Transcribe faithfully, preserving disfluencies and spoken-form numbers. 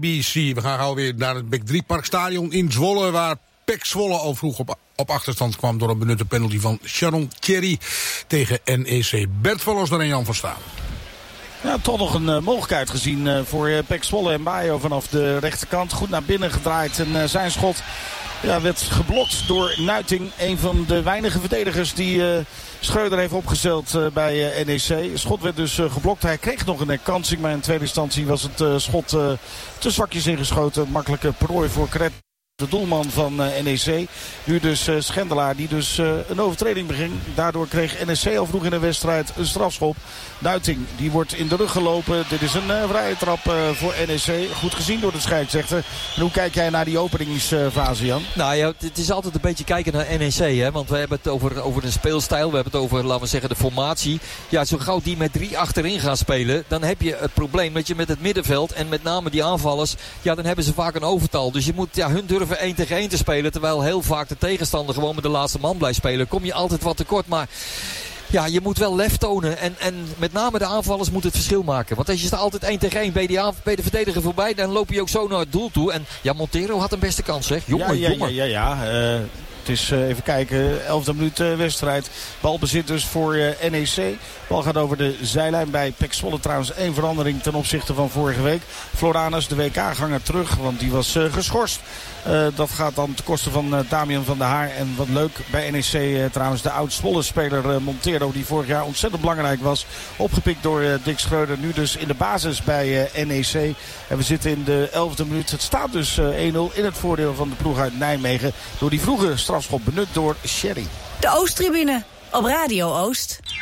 B C. We gaan gauw weer naar het Bek drie Parkstadion in Zwolle, waar P E C Zwolle al vroeg op, op achterstand kwam door een benutte penalty van Sharon Thierry tegen N E C. Bert van Los en Jan van Staan. Ja, toch nog een uh, mogelijkheid gezien uh, voor uh, P E C Zwolle en Bayo vanaf de rechterkant. Goed naar binnen gedraaid en uh, zijn schot ja, werd geblokt door Nuiting. Een van de weinige verdedigers die uh, Schreuder heeft opgesteld uh, bij uh, N E C. Het schot werd dus uh, geblokt. Hij kreeg nog een herkansing, maar in tweede instantie was het uh, schot uh, te zwakjes ingeschoten. Makkelijke prooi voor Kret. De doelman van uh, N E C. Nu dus uh, Schendelaar die dus uh, een overtreding beging. Daardoor kreeg N E C al vroeg in de wedstrijd een strafschop. Nuiting die wordt in de rug gelopen. Dit is een uh, vrije trap uh, voor N E C. Goed gezien door de scheidsrechter. En hoe kijk jij naar die openingsfase, Jan? Nou ja, het is altijd een beetje kijken naar N E C. Hè? Want we hebben het over, over de speelstijl. We hebben het over, laten we zeggen, de formatie. Ja, zo gauw die met drie achterin gaan spelen. Dan heb je het probleem dat je met het middenveld en met name die aanvallers. Ja, dan hebben ze vaak een overtal. Dus je moet ja, hun durven één tegen één te spelen. Terwijl heel vaak de tegenstander gewoon met de laatste man blijft spelen. Kom je altijd wat tekort. Maar ja, je moet wel lef tonen. En, en met name de aanvallers moeten het verschil maken. Want als je staat altijd één tegen één bij, die aan, bij de verdediger voorbij. Dan loop je ook zo naar het doel toe. En ja, Montero had een beste kans, zeg. Jongen, ja, ja, jongen. Ja, ja, ja. Uh... Het is uh, even kijken, elfde minuut uh, wedstrijd. Balbezit dus voor uh, N E C. Bal gaat over de zijlijn bij P E C Zwolle. Trouwens één verandering ten opzichte van vorige week. Floranus, de W K-ganger, terug, want die was uh, geschorst. Uh, dat gaat dan ten koste van uh, Damian van der Haar. En wat leuk bij N E C uh, trouwens, de oud-Zwolle-speler uh, Montero, die vorig jaar ontzettend belangrijk was. Opgepikt door uh, Dick Schreuder. Nu dus in de basis bij uh, N E C. En we zitten in de elfde minuut. Het staat dus uh, één nul in het voordeel van de ploeg uit Nijmegen. Door die vroege strafschop benut door Sherry. De Oosttribune op Radio Oost.